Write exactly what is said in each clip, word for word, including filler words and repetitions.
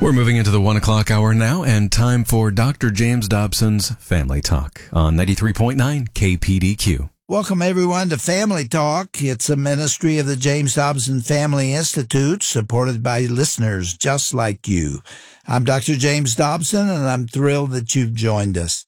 We're moving into the one o'clock hour now, and time for Doctor James Dobson's Family Talk on ninety-three point nine K P D Q. Welcome, everyone, to Family Talk. It's a ministry of the James Dobson Family Institute, supported by listeners just like you. I'm Doctor James Dobson, and I'm thrilled that you've joined us.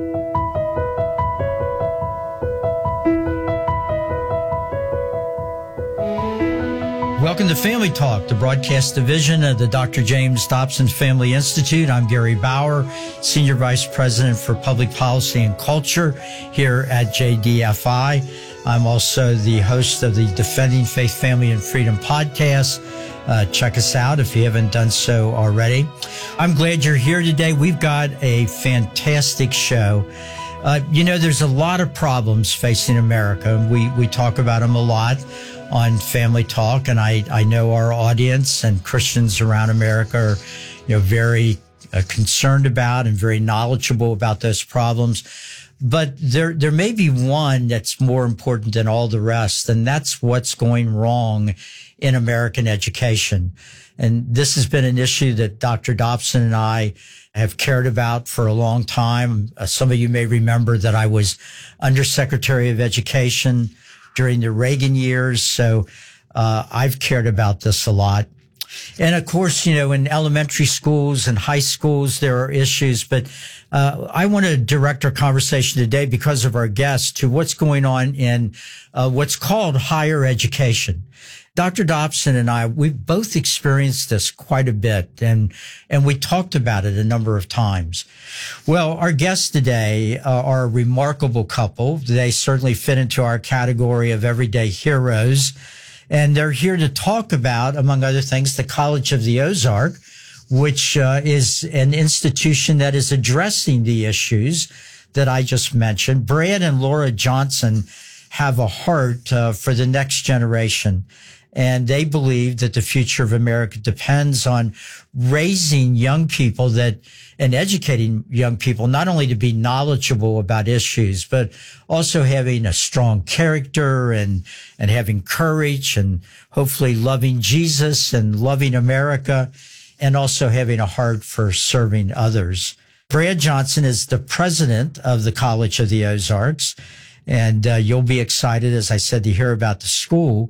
Welcome to Family Talk, the broadcast division of the Doctor James Dobson Family Institute. I'm Gary Bauer, Senior Vice President for Public Policy and Culture here at J D F I. I'm also the host of the Defending Faith, Family, and Freedom podcast. Uh, check us out if you haven't done so already. I'm glad you're here today. We've got a fantastic show. Uh, you know, there's a lot of problems facing America. We, we talk about them a lot on Family Talk, and I, I know our audience and Christians around America are, you know, very uh, concerned about and very knowledgeable about those problems. But there, there may be one that's more important than all the rest, and that's what's going wrong in American education. And this has been an issue that Doctor Dobson and I have cared about for a long time. Uh, some of you may remember that I was Undersecretary of Education during the Reagan years. So, uh, I've cared about this a lot. And of course, you know, in elementary schools and high schools, there are issues, but, uh, I want to direct our conversation today because of our guest to what's going on in, uh, what's called higher education. Doctor Dobson and I, we've both experienced this quite a bit, and and we talked about it a number of times. Well, our guests today uh, are a remarkable couple. They certainly fit into our category of everyday heroes, and they're here to talk about, among other things, the College of the Ozark, which uh, is an institution that is addressing the issues that I just mentioned. Brad and Laura Johnson have a heart uh, for the next generation. And they believe that the future of America depends on raising young people that and educating young people, not only to be knowledgeable about issues, but also having a strong character and, and having courage and hopefully loving Jesus and loving America, and also having a heart for serving others. Brad Johnson is the president of the College of the Ozarks, and uh, you'll be excited, as I said, to hear about the school.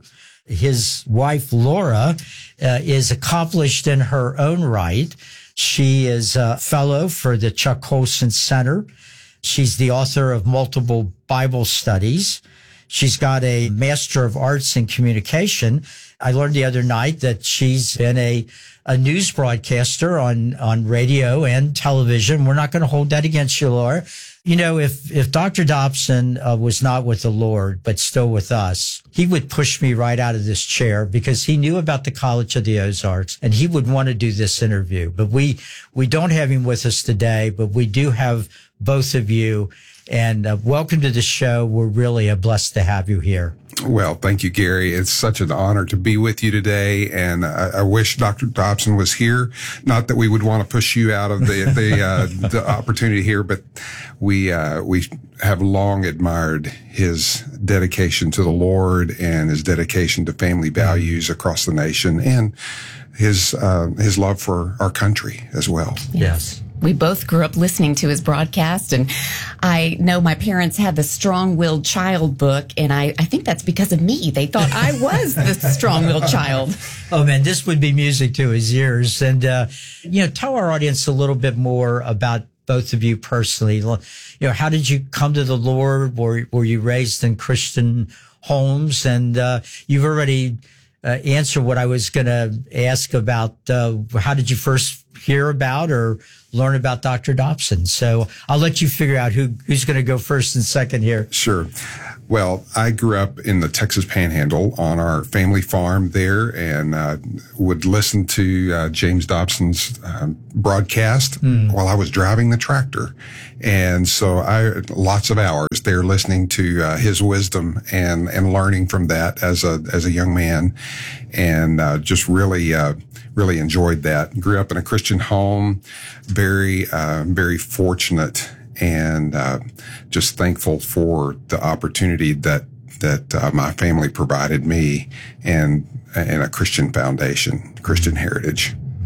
His wife, Laura, uh, is accomplished in her own right. She is a fellow for the Chuck Colson Center. She's the author of multiple Bible studies. She's got a Master of Arts in Communication. I learned the other night that she's been a, a news broadcaster on, on radio and television. We're not going to hold that against you, Laura. You know, if, if Doctor Dobson uh, was not with the Lord, but still with us, he would push me right out of this chair because he knew about the College of the Ozarks and he would want to do this interview. But we, we don't have him with us today, but we do have both of you. And uh, welcome to the show. We're really uh, blessed to have you here. Well, thank you, Gary. It's such an honor to be with you today, and I, I wish Doctor Dobson was here. Not that we would want to push you out of the the, uh, the opportunity here, but we uh, we have long admired his dedication to the Lord and his dedication to family values across the nation, and his uh, his love for our country as well. Yes. We both grew up listening to his broadcast, and I know my parents had the Strong-Willed Child book, and I, I think that's because of me. They thought I was the strong-willed child. Oh, man, this would be music to his ears. And, uh, you know, tell our audience a little bit more about both of you personally. You know, how did you come to the Lord? Were, were you raised in Christian homes? And uh, you've already uh, answered what I was going to ask about. Uh, how did you first hear about or learn about Doctor Dobson? So I'll let you figure out who who's going to go first and second here. Sure. Well, I grew up in the Texas Panhandle on our family farm there, and uh, would listen to uh, James Dobson's uh, broadcast mm. while I was driving the tractor. And so I lots of hours there listening to uh, his wisdom and and learning from that as a as a young man, and uh, just really uh, really enjoyed that. Grew up in a Christian home, very uh, very fortunate, and uh, just thankful for the opportunity that that uh, my family provided me, and and a Christian foundation, Christian heritage.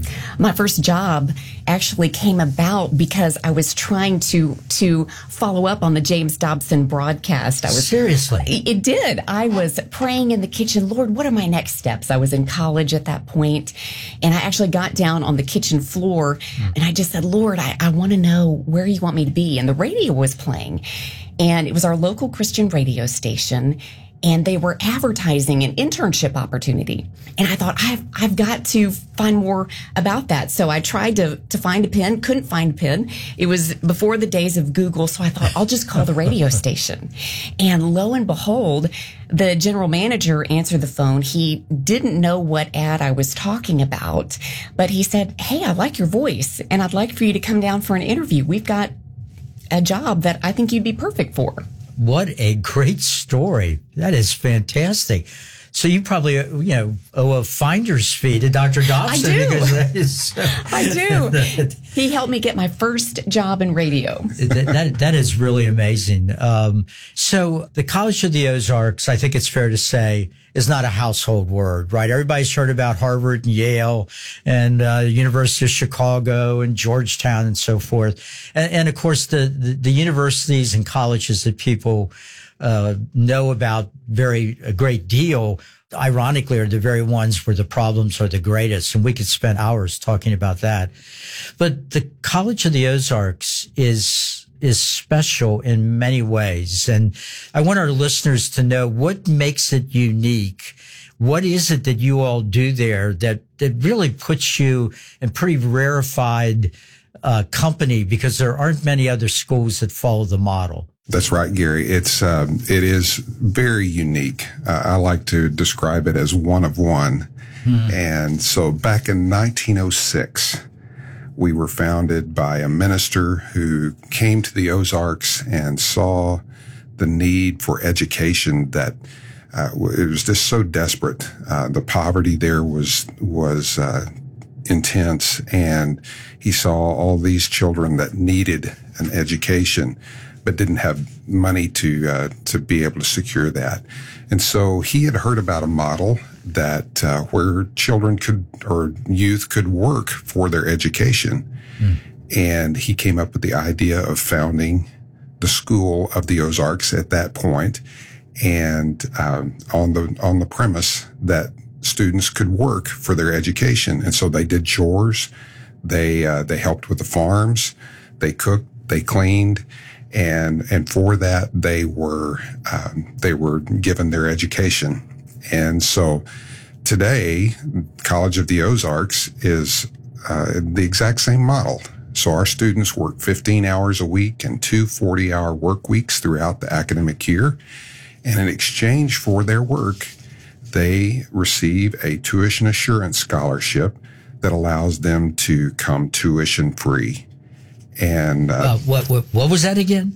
My first job actually came about because I was trying to to follow up on the James Dobson broadcast. I was Seriously? It did. I was praying in the kitchen, Lord, what are my next steps? I was in college at that point, and I actually got down on the kitchen floor, mm. and I just said, Lord, I, I want to know where you want me to be. And the radio was playing, and it was our local Christian radio station. And they were advertising an internship opportunity. And I thought, I've, I've got to find more about that. So I tried to, to find a pen, couldn't find a pen. It was before the days of Google. So I thought, I'll just call the radio station. And lo and behold, the general manager answered the phone. He didn't know what ad I was talking about, but he said, hey, I like your voice, and I'd like for you to come down for an interview. We've got a job that I think you'd be perfect for. What a great story. That is fantastic. So you probably, you know, owe a finder's fee to Doctor Dobson. I do. Because that is, I do. He helped me get my first job in radio. that, that, that is really amazing. Um, so the College of the Ozarks, I think it's fair to say, is not a household word, right? Everybody's heard about Harvard and Yale and uh, University of Chicago and Georgetown and so forth. And, and of course, the, the, the universities and colleges that people uh, know about very a great deal, ironically, are the very ones where the problems are the greatest. And we could spend hours talking about that. But the College of the Ozarks is is special in many ways. And I want our listeners to know what makes it unique. What is it that you all do there that, that really puts you in pretty rarefied uh, company, because there aren't many other schools that follow the model? That's right, Gary. It's um, it is very unique. Uh, I like to describe it as one of one. Hmm. And so back in nineteen oh six, we were founded by a minister who came to the Ozarks and saw the need for education that uh, it was just so desperate. Uh, the poverty there was was uh, intense, and he saw all these children that needed an education but didn't have money to uh, to be able to secure that. And so he had heard about a model that uh, where children could or youth could work for their education. Mm. And he came up with the idea of founding the School of the Ozarks at that point, and um, on the on the premise that students could work for their education. And so they did chores, they uh, they helped with the farms, they cooked, they cleaned, and and for that they were um, they were given their education. And so today, College of the Ozarks is uh, the exact same model. So our students work fifteen hours a week and two forty-hour work weeks throughout the academic year. And in exchange for their work, they receive a tuition assurance scholarship that allows them to come tuition free. And uh, uh, what, what what was that again?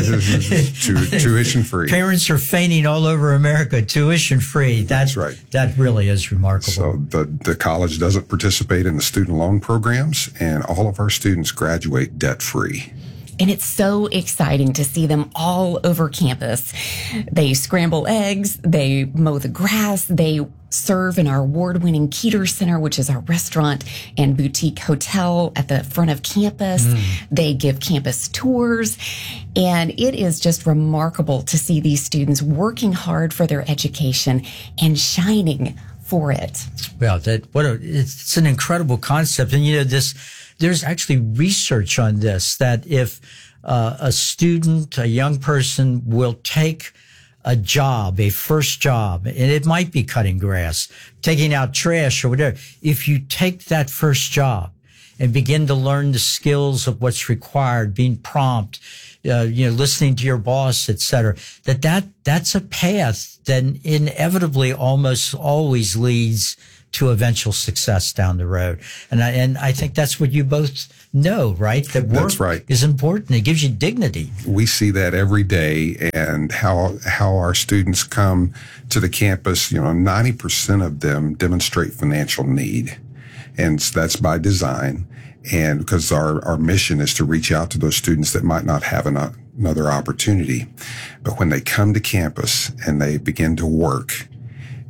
tu- tuition free. Parents are fainting all over America. Tuition free. That, That's right. That really is remarkable. So the the college doesn't participate in the student loan programs, and all of our students graduate debt free. And it's so exciting to see them all over campus. They scramble eggs, they mow the grass, they serve in our award-winning Keeter Center, which is our restaurant and boutique hotel at the front of campus. Mm. They give campus tours. And it is just remarkable to see these students working hard for their education and shining for it. Well, that what a, it's an incredible concept. And, you know, this, there's actually research on this, that if uh, a student, a young person will take a job, a first job, and it might be cutting grass, taking out trash or whatever. If you take that first job and begin to learn the skills of what's required, being prompt, uh, you know, listening to your boss, et cetera, that, that that's a path that inevitably almost always leads to eventual success down the road. And I, and I think that's what you both know, right? That work That's right. is important. It gives you dignity. We see that every day, and how how our students come to the campus, you know, ninety percent of them demonstrate financial need. And that's by design. And because our, our mission is to reach out to those students that might not have an, another opportunity. But when they come to campus and they begin to work,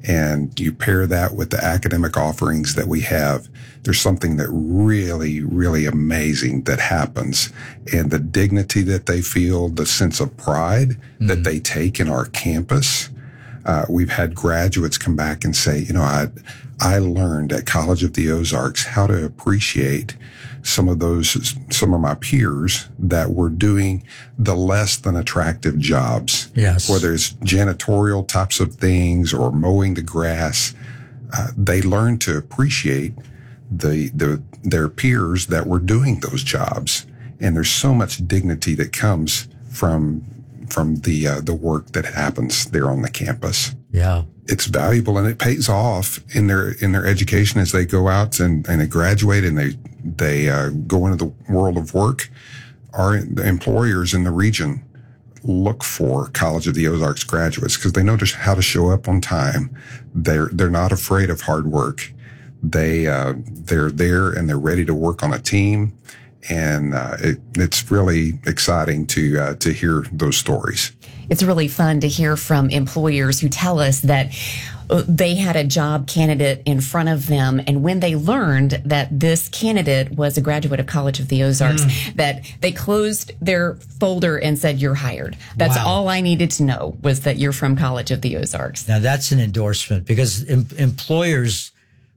And you pair that with the academic offerings that we have, there's something that really, really amazing that happens. And the dignity that they feel, the sense of pride mm-hmm. that they take in our campus. Uh, we've had graduates come back and say, you know, I, I learned at College of the Ozarks how to appreciate some of those, some of my peers that were doing the less than attractive jobs. Yes. Whether it's janitorial types of things or mowing the grass, uh, they learned to appreciate the, the, their peers that were doing those jobs. And there's so much dignity that comes from, from the, uh, the work that happens there on the campus. Yeah. It's valuable and it pays off in their, in their education as they go out and, and they graduate and they, they, uh, go into the world of work. Our employers in the region look for College of the Ozarks graduates because they know just how to show up on time. They're, they're not afraid of hard work. They, uh, they're there and they're ready to work on a team. And, uh, it, it's really exciting to, uh, to hear those stories. It's really fun to hear from employers who tell us that they had a job candidate in front of them, and when they learned that this candidate was a graduate of College of the Ozarks, mm. that they closed their folder and said, "You're hired." That's wow. all I needed to know, was that you're from College of the Ozarks. Now that's an endorsement, because em- employers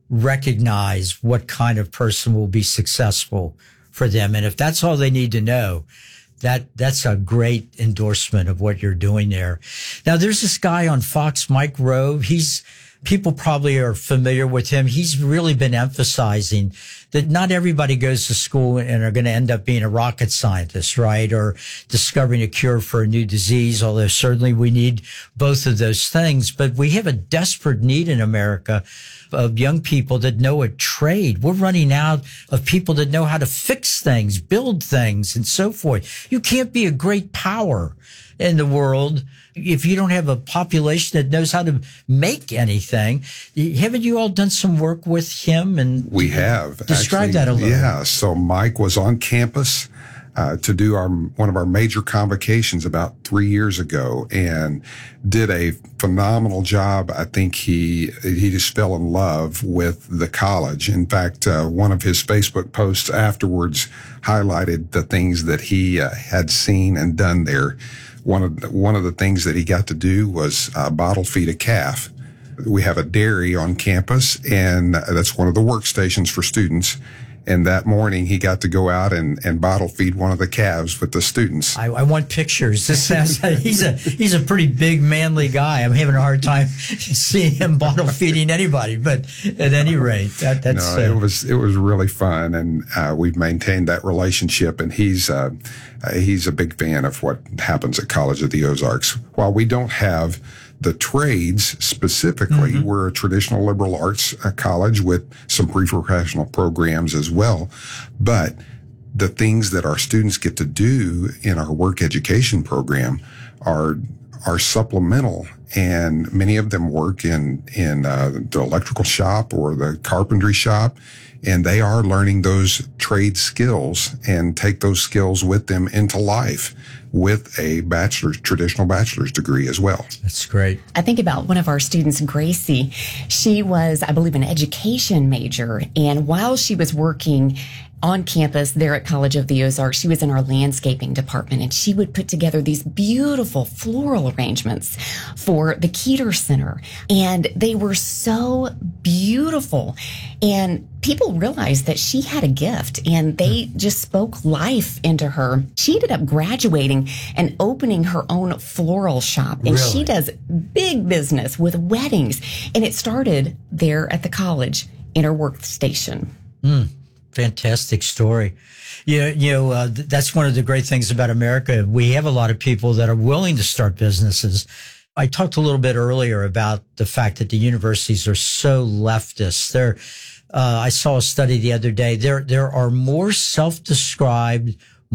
recognize what kind of person will be successful for them. And if that's all they need to know, that that's a great endorsement of what you're doing there. Now, there's this guy on Fox, Mike Rowe. He's, people probably are familiar with him. He's really been emphasizing that not everybody goes to school and are going to end up being a rocket scientist, right? Or discovering a cure for a new disease, although certainly we need both of those things. But we have a desperate need in America of young people that know a trade. We're running out of people that know how to fix things, build things, and so forth. You can't be a great power in the world if you don't have a population that knows how to make anything. Haven't you all done some work with him? And we have. Describe Actually, that a little. Yeah. So Mike was on campus uh, to do our one of our major convocations about three years ago, and did a phenomenal job. I think he he just fell in love with the college. In fact, uh, one of his Facebook posts afterwards highlighted the things that he uh, had seen and done there. One of the, one of the things that he got to do was uh, bottle feed a calf. We have a dairy on campus, and that's one of the workstations for students. And that morning, he got to go out and, and bottle feed one of the calves with the students. I, I want pictures. This sounds, he's a he's a pretty big, manly guy. I'm having a hard time seeing him bottle feeding anybody. But at any rate, that, that's no, uh, it was it was really fun, and uh, we've maintained that relationship. And he's uh, he's a big fan of what happens at College of the Ozarks. While we don't have the trades specifically, mm-hmm. we're a traditional liberal arts uh, college with some pre-professional programs as well. But the things that our students get to do in our work education program are are supplemental, and many of them work in in uh, the electrical shop or the carpentry shop, and they are learning those trade skills and take those skills with them into life with a bachelor's, traditional bachelor's degree as well. That's great. I think about one of our students, Gracie. She was, I believe, an education major, and while she was working on campus there at College of the Ozarks, she was in our landscaping department, and she would put together these beautiful floral arrangements for the Keeter Center. And they were so beautiful. And people realized that she had a gift, and they just spoke life into her. She ended up graduating and opening her own floral shop. And Really? She does big business with weddings. And it started there at the college in her workstation. Mm. Fantastic story. You, you know, uh, th- that's one of the great things about America. We have a lot of people that are willing to start businesses. I talked a little bit earlier about the fact that the universities are so leftist. There, uh, I saw a study the other day. There, there are more self-described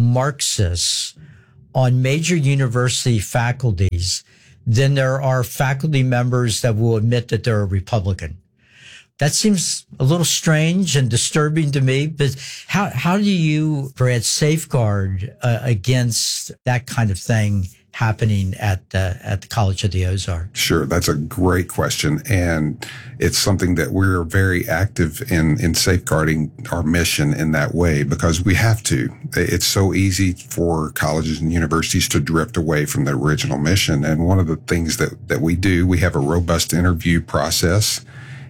Marxists on major university faculties than there are faculty members that will admit that they're a Republican. That seems a little strange and disturbing to me, but how, how do you, Brad, safeguard uh, against that kind of thing happening at the, at the College of the Ozarks? Sure. That's a great question. And it's something that we're very active in, in safeguarding our mission in that way, because we have to. It's so easy for colleges and universities to drift away from their original mission. And one of the things that, that we do, we have a robust interview process,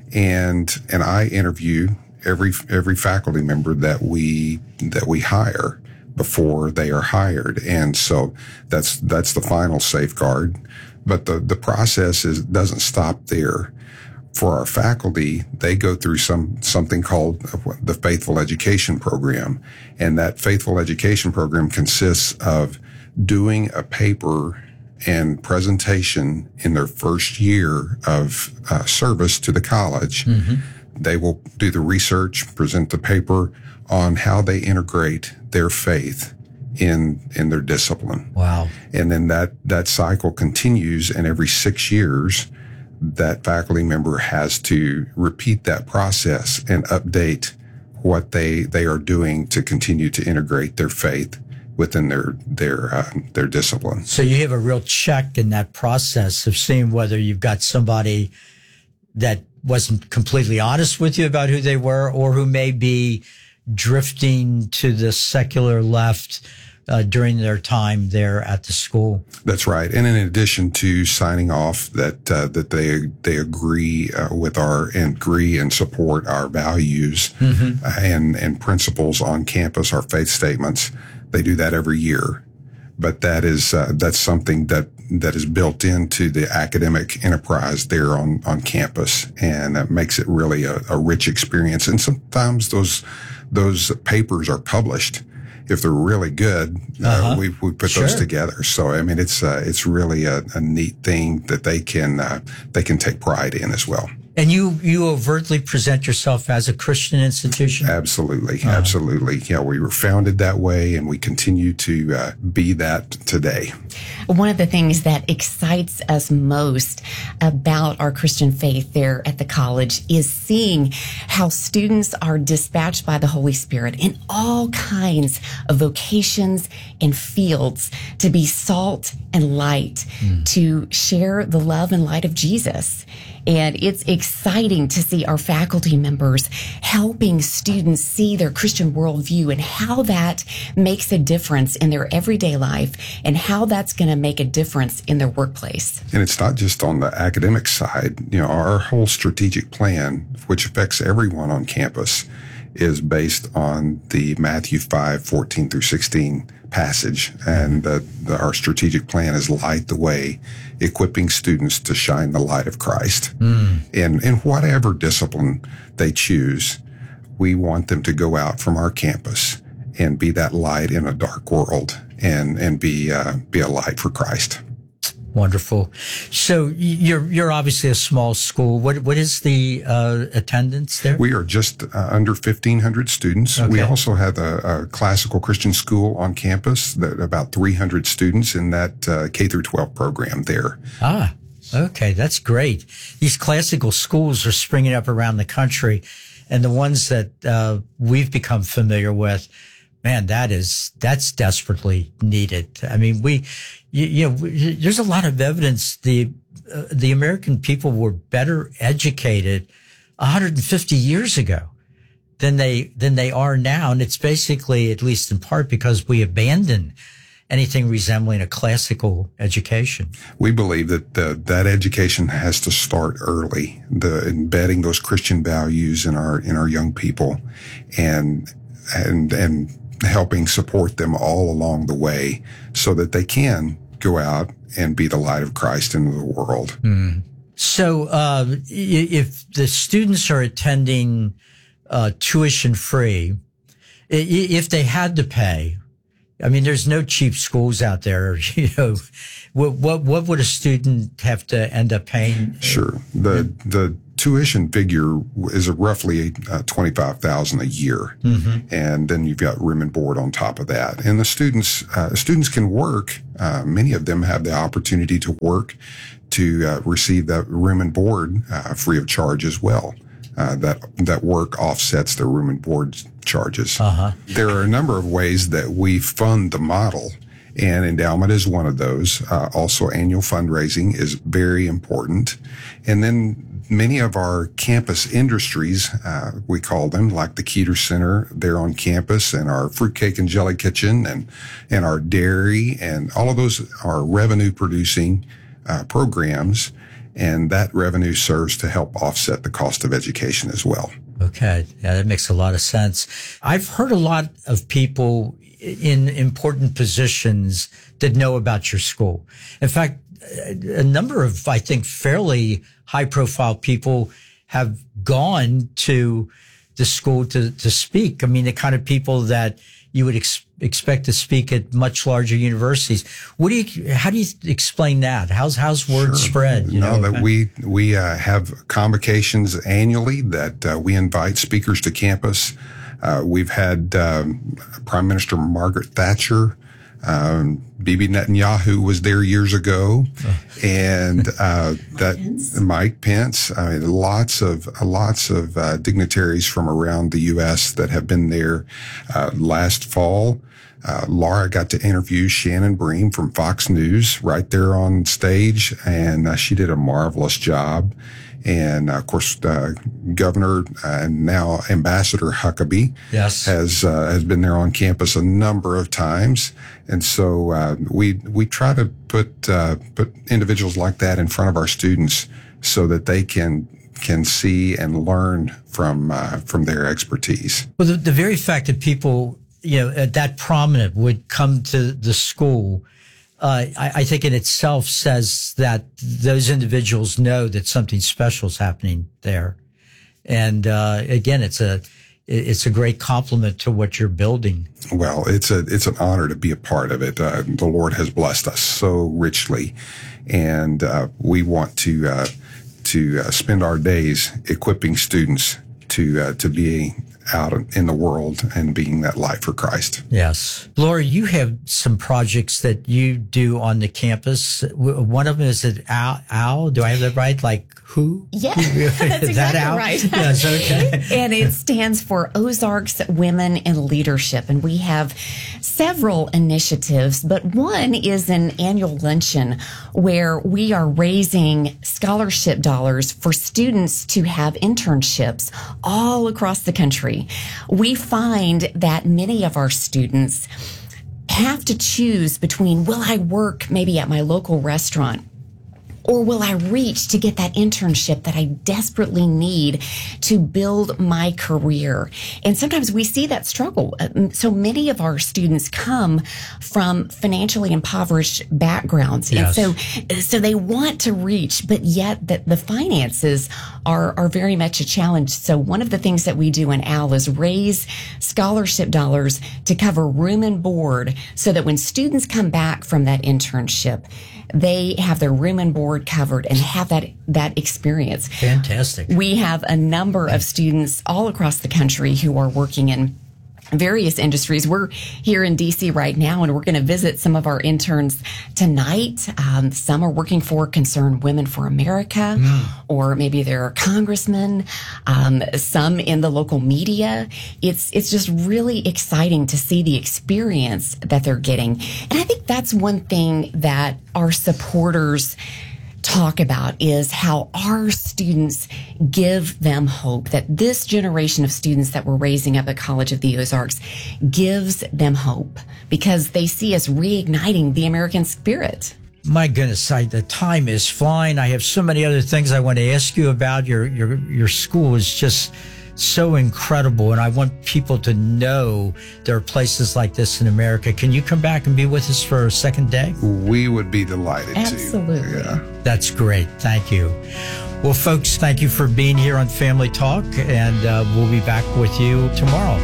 and, and I interview every, every faculty member that we, that we hire before they are hired. And so that's, that's the final safeguard. But the, the process is, doesn't stop there. For our faculty, they go through some, something called the Faithful Education Program. And that Faithful Education Program consists of doing a paper and presentation in their first year of uh, service to the college. Mm-hmm. They will do the research, present the paper on how they integrate their faith in in their discipline. Wow. And then that that cycle continues, and every six years that faculty member has to repeat that process and update what they they are doing to continue to integrate their faith within their their uh, their discipline. So you have a real check in that process of seeing whether you've got somebody that wasn't completely honest with you about who they were, or who may be drifting to the secular left uh, during their time there at the school. That's right. And in addition to signing off that uh, that they they agree uh, with our and agree and support our values mm-hmm. uh, and and principles on campus, our faith statements, they do that every year. But that is uh, that's something that that is built into the academic enterprise there on on campus, and that makes it really a, a rich experience. And sometimes those those papers are published. If they're really good, uh-huh. uh, we we put sure. those together. So I mean, it's uh, it's really a, a neat thing that they can uh, they can take pride in as well. And you you overtly present yourself as a Christian institution? Absolutely, uh-huh. absolutely. Yeah, we were founded that way, and we continue to uh, be that today. One of the things that excites us most about our Christian faith there at the college is seeing how students are dispatched by the Holy Spirit in all kinds of vocations and fields to be salt and light, mm. to share the love and light of Jesus. And it's exciting to see our faculty members helping students see their Christian worldview and how that makes a difference in their everyday life and how that's going to make a difference in their workplace. And it's not just on the academic side. You know, our whole strategic plan, which affects everyone on campus, is based on the Matthew five, fourteen through sixteen passage. And the, the, our strategic plan is Light the Way, equipping students to shine the light of Christ. Mm. In, in whatever discipline they choose, we want them to go out from our campus and be that light in a dark world, and, and be, uh, be a light for Christ. Wonderful. So you're you're obviously a small school. What what is the uh, attendance there? We are just uh, under fifteen hundred students. Okay. We also have a, a classical Christian school on campus, that about three hundred students in that uh, K through twelve program there. Ah, okay, that's great. These classical schools are springing up around the country, and the ones that uh, we've become familiar with, man, that is, that's desperately needed. I mean, we, you, you know, there's a lot of evidence the, uh, the American people were better educated one hundred fifty years ago than they, than they are now. And it's basically, at least in part, because we abandoned anything resembling a classical education. We believe that the, that education has to start early, the embedding those Christian values in our, in our young people, and, and, and, helping support them all along the way so that they can go out and be the light of Christ into the world. Mm. So, uh, if the students are attending, uh, tuition free, if they had to pay, I mean, there's no cheap schools out there, you know, what, what, what would a student have to end up paying? Sure. The, the, tuition figure is roughly uh, twenty-five thousand dollars a year. Mm-hmm. And then you've got room and board on top of that. And the students, uh, students can work. Uh, many of them have the opportunity to work to uh, receive that room and board uh, free of charge as well. Uh, that, that work offsets their room and board charges. Uh-huh. There are a number of ways that we fund the model. And endowment is one of those. Uh, also, annual fundraising is very important. And then many of our campus industries, uh, we call them, like the Keeter Center there on campus, and our fruitcake and jelly kitchen, and, and our dairy, and all of those are revenue producing uh, programs. And that revenue serves to help offset the cost of education as well. Okay. Yeah, that makes a lot of sense. I've heard a lot of people in important positions that know about your school. In fact, a number of, I think, fairly high profile people have gone to the school to, to speak. I mean, the kind of people that you would ex- expect to speak at much larger universities. What do you, how do you explain that? How's, how's word Sure. spread? You no, know? that we, we, uh, have convocations annually that, uh, we invite speakers to campus. Uh, we've had, um, Prime Minister Margaret Thatcher, um, Bibi Netanyahu was there years ago, oh. and uh, that Pence. Mike Pence. I mean, lots of uh, lots of uh, dignitaries from around the U S that have been there. Uh, last fall, uh, Laura got to interview Shannon Bream from Fox News right there on stage, and uh, she did a marvelous job. And uh, of course, uh, Governor and uh, now Ambassador Huckabee yes. has uh, has been there on campus a number of times, and so uh, we we try to put uh, put individuals like that in front of our students so that they can can see and learn from uh, from their expertise. Well, the, the very fact that people, you know, that prominent would come to the school. Uh, I, I think in itself says that those individuals know that something special is happening there. And, uh, again, it's a, it's a great compliment to what you're building. Well, it's a, it's an honor to be a part of it. Uh, the Lord has blessed us so richly, and, uh, we want to, uh, to uh, spend our days equipping students to, uh, to be out in the world and being that light for Christ. Yes. Laura, you have some projects that you do on the campus. One of them is at O W L. Do I have that right? Like who? Yeah, that's exactly that right. Yes, okay. And it stands for Ozarks Women in Leadership. And we have several initiatives, but one is an annual luncheon where we are raising scholarship dollars for students to have internships all across the country. We find that many of our students have to choose between, will I work maybe at my local restaurant, or will I reach to get that internship that I desperately need to build my career? And sometimes we see that struggle. So many of our students come from financially impoverished backgrounds. Yes. And so, so they want to reach, but yet the, the finances are, are very much a challenge. So one of the things that we do in O W L is raise scholarship dollars to cover room and board so that when students come back from that internship, they have their room and board covered and have that, that experience. Fantastic. We have a number of students all across the country who are working in various industries. We're here in D C right now, and we're going to visit some of our interns tonight. Um, some are working for Concerned Women for America, mm. or maybe they're congressmen, um, some in the local media. It's, it's just really exciting to see the experience that they're getting. And I think that's one thing that our supporters talk about is how our students give them hope, that this generation of students that we're raising up at College of the Ozarks gives them hope because they see us reigniting the American spirit. My goodness, I, the time is flying. I have so many other things I want to ask you about. Your, your, your school is just so incredible, and I want people to know there are places like this in America. Can you come back and be with us for a second day? We would be delighted Absolutely. to. Yeah. That's great. Thank you. Well, folks, thank you for being here on Family Talk, and uh, we'll be back with you tomorrow.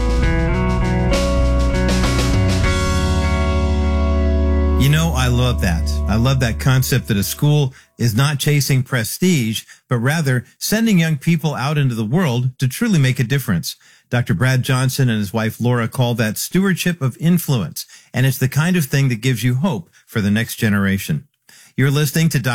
You know, I love that. I love that concept that a school is not chasing prestige, but rather sending young people out into the world to truly make a difference. Doctor Brad Johnson and his wife Laura call that stewardship of influence, and it's the kind of thing that gives you hope for the next generation. You're listening to Doctor